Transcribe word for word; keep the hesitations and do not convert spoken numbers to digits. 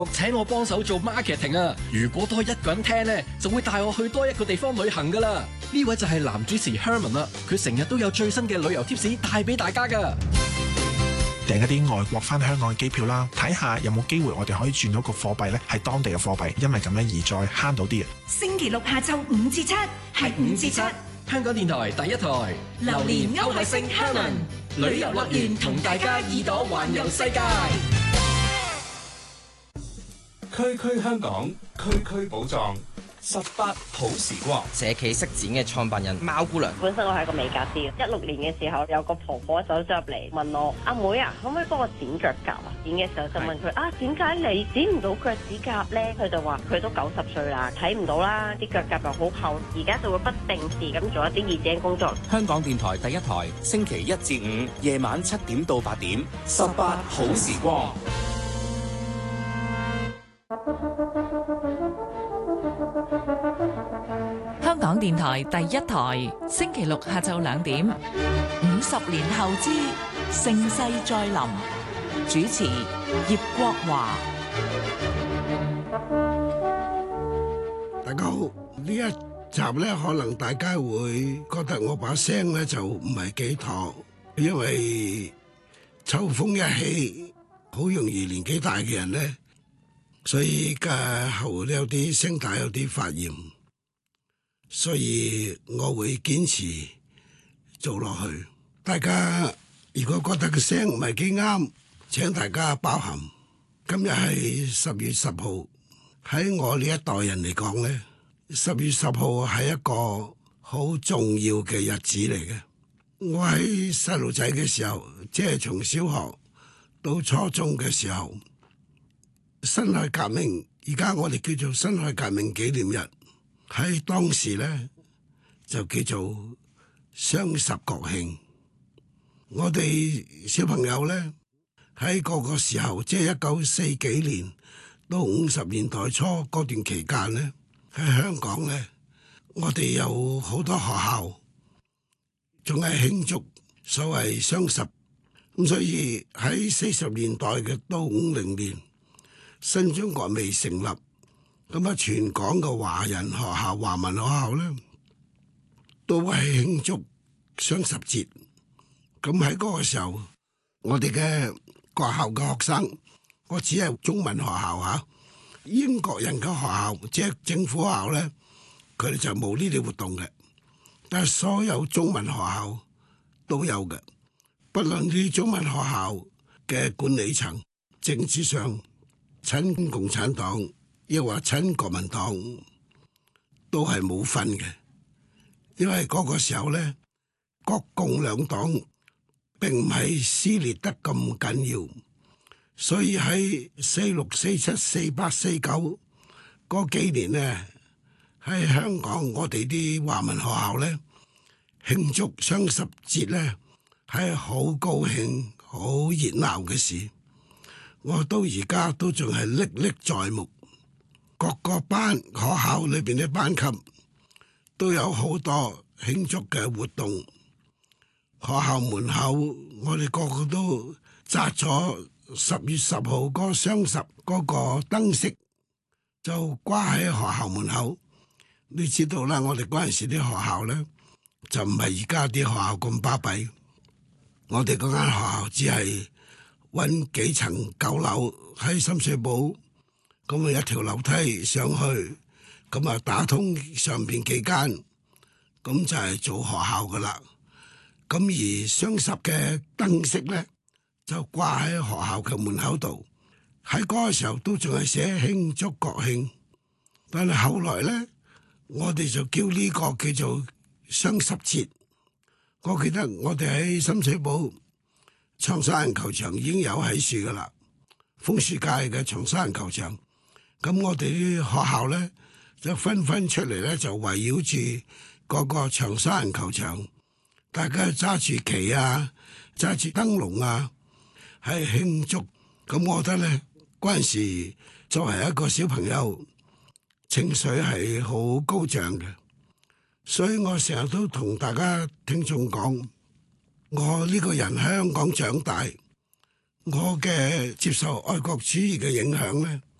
請我幫手做 marketing 啊！如果多一個人聽呢，就會帶我去多一個地方旅行噶啦。呢位就係男主持 Herman 啦，佢成日都有最新嘅旅遊貼士帶俾大家噶。 訂一啲外國返香港嘅機票啦，睇下有冇機會我哋可以轉到個貨幣呢係當地嘅貨幣，因為咁樣而再慳到啲嘅。 星期六下晝五至七，係五至七， 香港電台第一台， 榴蓮歐海星 Herman 旅遊樂園同大家耳朵環遊世界。 區區香港，區區寶藏，十八好時光。 社企式展嘅創辦人貓姑娘， 本身我係個美甲師，一六年嘅時候有個婆婆走咗入嚟問我：阿妹啊，可唔可以幫我剪腳甲啊？剪嘅時候就問佢：啊，點解你剪唔到腳趾甲咧？佢就話佢都九十歲啦，睇唔到啦，啲腳甲又好厚，而家就會不定時咁做一啲義剪工作。 香港電台第一台，星期一至五夜晚七點到八點，十八好時光。 香港電台第一台，星期六下晝兩點，五十年後之盛世再臨，主持葉國華。 大家好，呢一集呢，可能大家會覺得我把聲呢就唔係幾妥，因為秋風一起，好容易年紀大嘅人呢，所以嘅喉有啲聲帶有啲發炎。所以我會堅持做落去。大家如果覺得個聲唔係幾啱，請大家包涵。今日係十月十號，喺我呢一代人嚟講呢，十月十號係一個好重要嘅日子嚟嘅。我喺細路仔嘅時候，即係從小學到初中嘅時候，辛亥革命，而家我哋叫做辛亥革命紀念日。喺當時咧就叫做雙十國慶。我哋小朋友咧喺嗰個時候，即係一九四幾年到五十年代初嗰段期間咧，喺香港咧，我哋有好多學校仲係慶祝所謂雙十。咁所以喺四十年代嘅到五零年，新中國未成立。咁啊，全港嘅華人學校、華文學校咧，都係慶祝雙十節。咁喺嗰個時候，我哋嘅國校嘅學生，我只係中文學校嚇，英國人嘅學校，即係政府學校咧，佢哋就冇呢啲活動嘅。但係所有中文學校都有嘅，不論啲中文學校嘅管理層、政治上親共產黨，亦或親國民黨都係冇分嘅，因為嗰個時候咧，國共兩黨並唔係撕裂得咁緊要，所以喺四六、四七、四八、四九嗰幾年咧，喺香港我哋啲華文學校咧慶祝雙十節咧係好高興、好熱鬧嘅事，我到而家都仲係歷歷在目。各個班學校裏邊嘅班級都有好多慶祝嘅活動，學校門口我哋個個都紮咗十月十號嗰雙十嗰個燈飾，就掛喺學校門口。你知道啦，我哋嗰陣時啲學校咧就唔係而家啲學校咁巴閉，我哋嗰間學校只係搵幾層九樓喺深水埗。咁啊，一條樓梯上去，咁啊打通上邊幾間，咁就係做學校噶啦。咁而雙十嘅燈飾咧，就掛喺學校嘅門口度。喺嗰個時候都仲係寫慶祝國慶，但係後來咧，我哋就叫呢個叫做雙十節。我記得我哋喺深水埗長沙灣球場已經有喺樹噶啦，楓樹界嘅長沙灣球場。咁我哋啲學校咧就紛紛出嚟咧，就圍繞住嗰個長沙灣球場，大家揸住旗啊，揸住燈籠啊，係慶祝。咁我覺得咧，嗰陣時作為一個小朋友，情緒係好高漲嘅。所以我成日都同大家聽眾講，我呢個人喺香港長大，我嘅接受愛國主義嘅影響咧，